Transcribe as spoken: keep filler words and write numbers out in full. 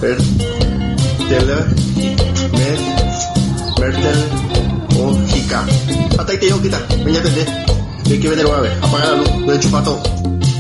Mertelógica. Hasta ahí te digo quitar. Ya entendés. Hay que vender una vez. Apagar la luz. Lo he hecho para todo.